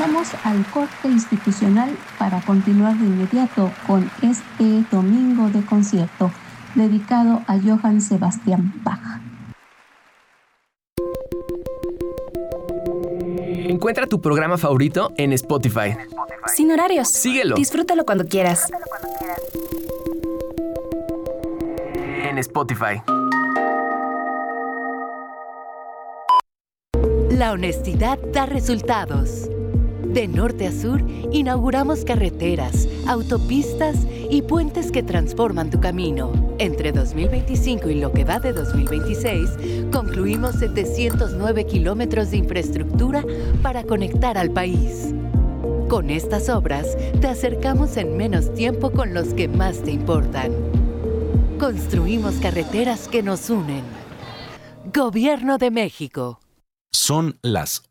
Vamos al corte institucional para continuar de inmediato con este domingo de concierto dedicado a Johann Sebastian Bach. Encuentra tu programa favorito en Spotify. Sin horarios. Síguelo. Disfrútalo cuando quieras. En Spotify. La honestidad da resultados. De norte a sur, inauguramos carreteras, autopistas y puentes que transforman tu camino. Entre 2025 y lo que va de 2026, concluimos 709 kilómetros de infraestructura para conectar al país. Con estas obras, te acercamos en menos tiempo con los que más te importan. Construimos carreteras que nos unen. Gobierno de México. Son las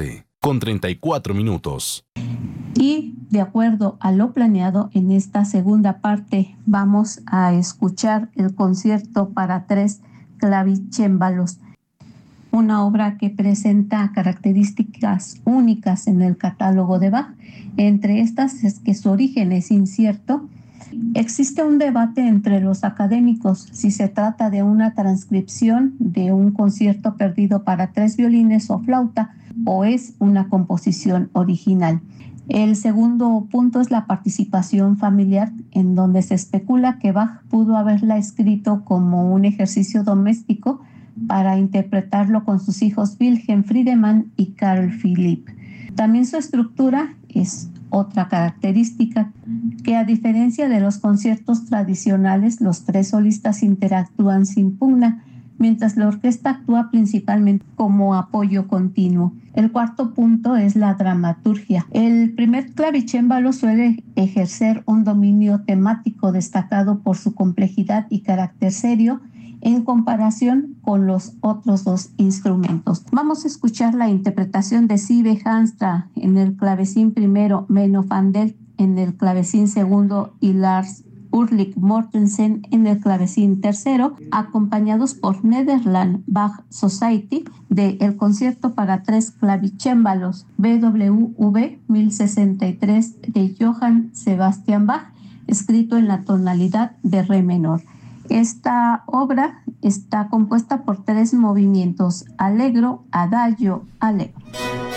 11:34. Y de acuerdo a lo planeado, en esta segunda parte vamos a escuchar el concierto para 3 clavicémbalos, una obra que presenta características únicas en el catálogo de Bach. Entre estas es que su origen es incierto. Existe un debate entre los académicos si se trata de una transcripción de un concierto perdido para 3 violines o flauta o es una composición original. El segundo punto es la participación familiar, en donde se especula que Bach pudo haberla escrito como un ejercicio doméstico para interpretarlo con sus hijos Wilhelm Friedemann y Carl Philipp. También su estructura es otra característica, que a diferencia de los conciertos tradicionales, los 3 solistas interactúan sin pugna, mientras la orquesta actúa principalmente como apoyo continuo. El cuarto punto es la dramaturgia. El primer clavicémbalo suele ejercer un dominio temático destacado por su complejidad y carácter serio en comparación con los otros 2 instrumentos. Vamos a escuchar la interpretación de Sive Hanstra en el clavecín primero, Menno van Delft en el clavecín segundo y Lars Ulrich Mortensen en el clavecín tercero, acompañados por Nederland Bach Society de El concierto para 3 clavicémbalos BWV 1063 de Johann Sebastian Bach, escrito en la tonalidad de re menor. Esta obra está compuesta por 3 movimientos: allegro, adagio, allegro.